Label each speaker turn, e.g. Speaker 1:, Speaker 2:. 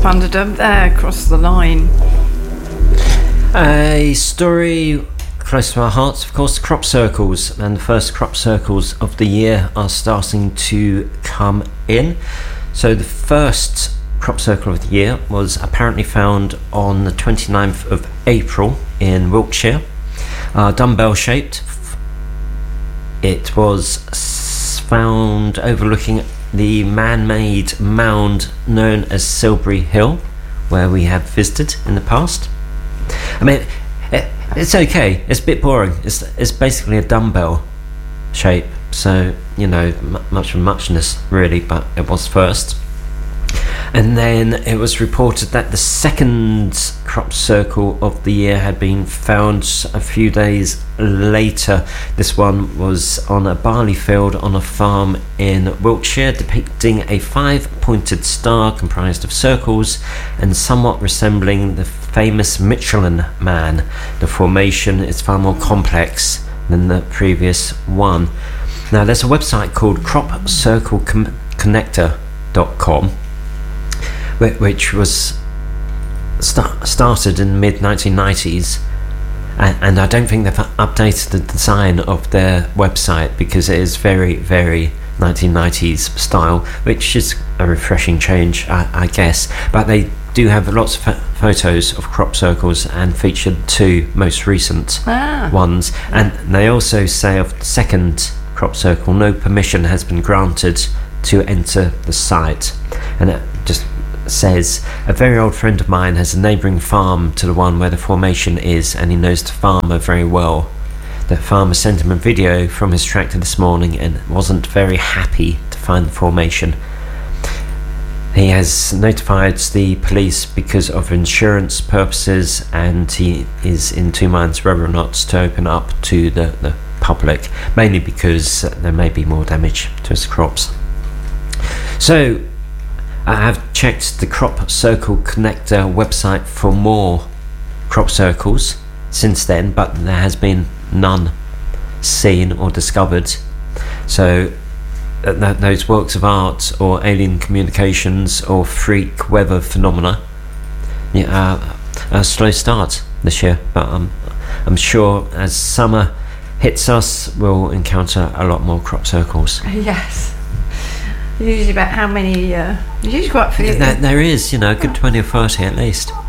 Speaker 1: Thunderdome there across the line.
Speaker 2: A story close to our hearts, of course, crop circles, and the first crop circles of the year are starting to come in. So the first crop circle of the year was apparently found on the 29th of April in Wiltshire, dumbbell shaped. It was found overlooking the man-made mound known as Silbury Hill, where we have visited in the past. I mean, it's okay. It's a bit boring. It's basically a dumbbell shape, so you know, much of muchness really. But it was first, and then it was reported that the second crop circle of the year had been found a few days later. This one was on a barley field on a farm in Wiltshire, depicting a 5-pointed star comprised of circles and somewhat resembling the famous Michelin Man. The formation is far more complex than the previous one. Now, there's a website called cropcircleconnector.com, which was started in the mid-1990s, and I don't think they've updated the design of their website because it is very, very 1990s style, which is a refreshing change, I guess. But they do have lots of photos of crop circles and featured two most recent ones. And they also say of the second crop circle, no permission has been granted to enter the site. And it just says, a very old friend of mine has a neighbouring farm to the one where the formation is, and he knows the farmer very well. The farmer sent him a video from his tractor this morning and wasn't very happy to find the formation. He has notified the police because of insurance purposes, and he is in two minds whether or not to open up to the public, mainly because there may be more damage to his crops. So I have checked the Crop Circle Connector website for more crop circles since then, but there has been none seen or discovered. So those works of art or alien communications or freak weather phenomena, a slow start this year, but I'm sure as summer hits us, we'll encounter a lot more crop circles.
Speaker 1: Yes. Usually about how many? Usually quite a few.
Speaker 2: There is, a good 20 or 30 at least.